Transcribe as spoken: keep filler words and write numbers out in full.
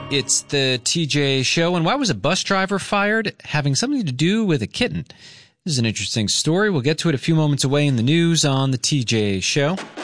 It's the T J Show. And why was a bus driver fired? Having something to do with a kitten. This is an interesting story. We'll get to it a few moments away in the news on the T J Show.